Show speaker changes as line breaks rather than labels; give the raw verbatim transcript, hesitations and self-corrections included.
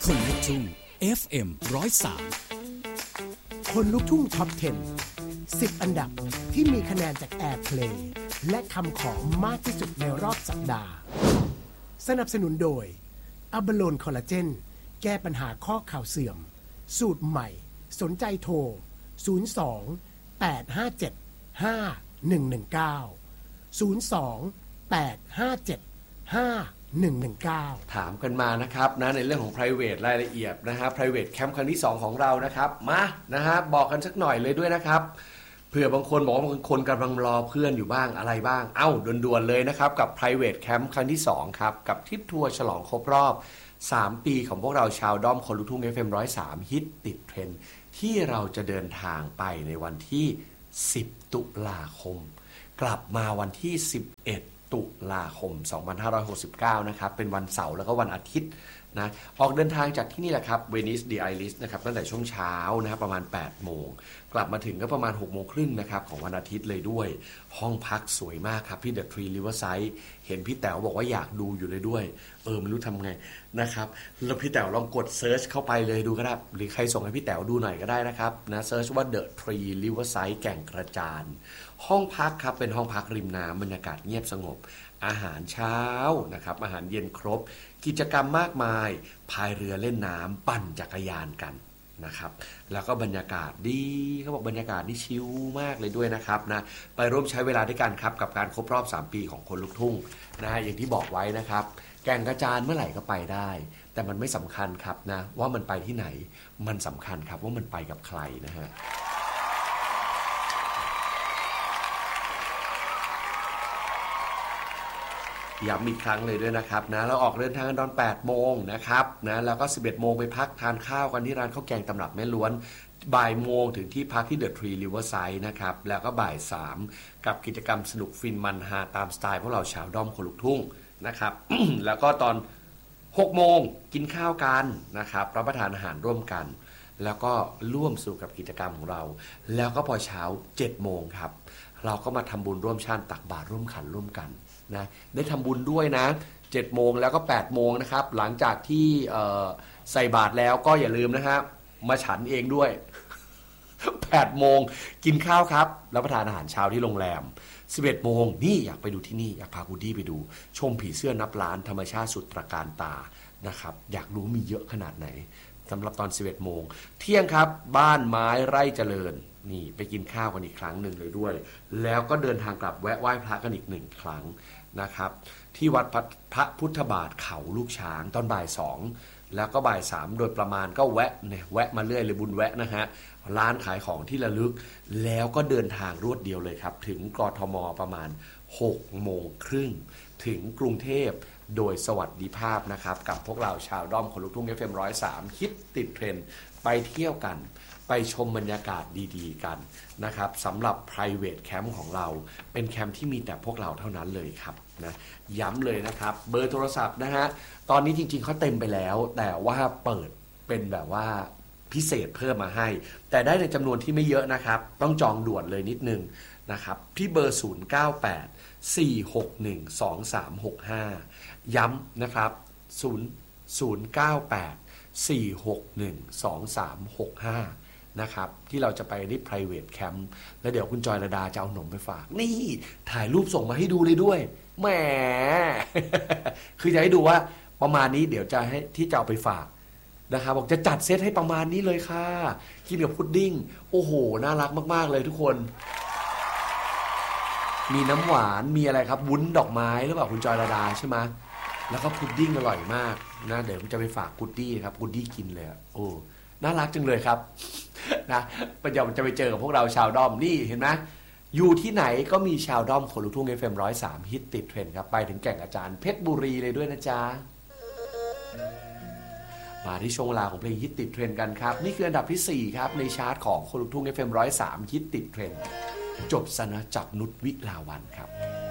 คนลุกทุ่ง เอฟ เอ็ม หนึ่งศูนย์สาม
คนลุกทุ่งท็อปสิบ สิบอันดับที่มีคะแนนจาก Airplay และคำขอมากที่สุดในรอบสัปดาห์สนับสนุนโดยอัลบาโลนคอลลาเจนแก้ปัญหาข้อเข่าเสื่อมสูตรใหม่สนใจโทรศูนย์ สอง แปด ห้า เจ็ด ห้า หนึ่ง หนึ่ง เก้า ศูนย์ สอง แปด ห้า เจ็ด ห้า หนึ่ง หนึ่ง เก้า
ถามกันมานะครับนะในเรื่องของ private รายละเอียดนะฮะ private camp ครั้งที่สองของเรานะครับมานะฮะบอกกันสักหน่อยเลยด้วยนะครับเผื่อบางคนบอกว่าบางคนกำลังรอเพื่อนอยู่บ้างอะไรบ้างเอ้าด่วนๆเลยนะครับกับ private camp ครั้งที่สองครับกับทริปทัวร์ฉลองครบรอบสามปีของพวกเราชาวด้อมคนลุกทุ่ง เอฟ เอ็ม หนึ่งศูนย์สามฮิตติดเทรนด์ที่เราจะเดินทางไปในวันที่สิบตุลาคมกลับมาวันที่สิบเอ็ดตุลาคมสองพันห้าร้อยหกสิบเก้านะครับเป็นวันเสาร์แล้วก็วันอาทิตย์นะออกเดินทางจากที่นี่แหละครับเวนิสเดอะไอริสนะครับตั้งแต่ช่วงเช้านะครับประมาณแปดโมงกลับมาถึงก็ประมาณหกโมงครึ่งนะครับของวันอาทิตย์เลยด้วยห้องพักสวยมากครับที่เดอะทรีริเวอร์ไซด์เห็นพี่แต๋วบอกว่าอยากดูอยู่เลยด้วยเออไม่รู้ทำไงนะครับแล้วพี่แต๋วลองกดเซิร์ชเข้าไปเลยดูก็ได้หรือใครส่งให้พี่แต๋วดูหน่อยก็ได้นะครับนะเซิร์ชว่าเดอะทรีริเวอร์ไซด์แก่งกระจานห้องพักครับเป็นห้องพักริมน้ำบรรยากาศเงียบสงบอาหารเช้านะครับอาหารเย็นครบกิจกรรมมากมายพายเรือเล่นน้ำปั่นจักรยานกันนะครับแล้วก็บรรยากาศดีเขาบอกบรรยากาศนี่ชิลมากเลยด้วยนะครับนะไปร่วมใช้เวลาด้วยกันครับกับการครบรอบสามปีของคนลุกทุ่งนะฮะอย่างที่บอกไว้นะครับแก่งกระจานเมื่อไหร่ก็ไปได้แต่มันไม่สำคัญครับนะว่ามันไปที่ไหนมันสำคัญครับว่ามันไปกับใครนะฮะย้ำอีกครั้งเลยด้วยนะครับนะเราออกเดินทางกันตอนแปดโมงนะครับนะแล้วก็สิบเอ็ดโมงไปพักทานข้าวกันที่ร้านข้าวแกงตำรับแม่ล้วนบ่ายโมงถึงที่พักที่เดอะทรีริเวอร์ไซด์นะครับแล้วก็บ่ายสามกับกิจกรรมสนุกฟินมันฮาตามสไตล์พวกเราชาวด้อมคนลุกทุ่งนะครับ แล้วก็ตอนหกโมงกินข้าวกันนะครับรับประทานอาหารร่วมกันแล้วก็ร่วมสู่กับกิจกรรมของเราแล้วก็พอเช้าเจ็ดโมงครับเราก็มาทำบุญร่วมชาติตักบาตรร่วมขันร่วมกันนะได้ทำบุญด้วยนะเจ็ดโมงแล้วก็แปดโมงนะครับหลังจากที่ใส่บาตรแล้วก็อย่าลืมนะครับมาฉันเองด้วย แปดโมงกินข้าวครับรับประทานอาหารเช้าที่โรงแรมสิบเอ็ดโมงนี่อยากไปดูที่นี่อยากพากูดี้ไปดูชมผีเสื้อนับล้านธรรมชาติสุดตระการตานะครับอยากรู้มีเยอะขนาดไหนสำหรับตอนสิบเอ็ดโมงเที่ยงครับบ้านไม้ไร่เจริญนี่ไปกินข้าวกันอีกครั้งหนึ่งเลยด้วยแล้วก็เดินทางกลับแวะไหว้พระกันอีกหนึ่งครั้งนะครับที่วัดพระพุทธบาทเขาลูกช้างตอนบ่ายสองแล้วก็บ่ายสามโดยประมาณก็แวะเนี่ยแวะมาเรื่อยเลยบุญแวะนะฮะร้านขายของที่ระลึกแล้วก็เดินทางรวดเดียวเลยครับถึงกทมประมาณหกโมงครึ่งถึงกรุงเทพโดยสวัสดิภาพนะครับกับพวกเราชาวด้อมคนลุกทุ่ง เอฟ เอ็ม หนึ่งศูนย์สามฮิตติดเทรนด์ไปเที่ยวกันไปชมบรรยากาศดีๆกันนะครับสำหรับ private camp ของเราเป็นแคมป์ที่มีแต่พวกเราเท่านั้นเลยครับนะย้ำเลยนะครับเบอร์โทรศัพท์นะฮะตอนนี้จริงๆเขาเต็มไปแล้วแต่ว่าเปิดเป็นแบบว่าพิเศษเพิ่มมาให้แต่ได้ในจำนวนที่ไม่เยอะนะครับต้องจองด่วนเลยนิดนึงนะครับที่เบอร์ศูนย์ เก้า แปด สี่ หก หนึ่ง สอง สาม หก ห้าย้ำนะครับศูนย์ ศูนย์ เก้า แปด สี่ หก หนึ่ง สอง สาม หก ห้านะครับที่เราจะไปที่ private camp แล้วเดี๋ยวคุณจอยระดาจะเอาหนมไปฝากนี่ถ่ายรูปส่งมาให้ดูเลยด้วยแหม คือจะให้ดูว่าประมาณนี้เดี๋ยวจะให้ที่จะเอาไปฝากนะครับบอกจะจัดเซตให้ประมาณนี้เลยค่ะกินกับพุดดิ้งโอ้โหน่ารักมากๆเลยทุกคนมีน้ำหวานมีอะไรครับวุ้นดอกไม้หรือเปล่าคุณจอยระดาใช่ไหมแล้วก็พุดดิ้งอร่อยมากนะเดี๋ยวจะไปฝากพุดดี้ครับพุดดี้กินเลยโอ้น่ารักจังเลยครับนะประเดี๋ยวจะไปเจอกับพวกเราชาวด้อมนี่เห็นไหมอยู่ที่ไหนก็มีชาวด้อมคนลุกทุ่ง เอฟ เอ็ม หนึ่งศูนย์สามฮิตติดเทรนด์ครับไปถึงแก่งอาจารย์เพชรบุรีเลยด้วยนะจ๊ะมาที่ช่วงเวลาของเพลงฮิตติดเทรนด์กันครับนี่คืออันดับที่สี่ครับในชาร์ตของคนลุกทุ่ง เอฟ เอ็ม หนึ่งศูนย์สามฮิตติดเทรนด์จบซะนะจับนุชวิลาวันครับ